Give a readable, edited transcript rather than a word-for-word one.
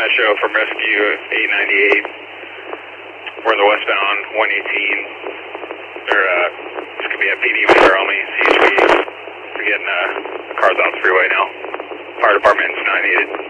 show from Rescue 898. We're in the westbound 118. This could be a PD matter only. CHP. We're getting cars off the freeway now. Fire department's not needed.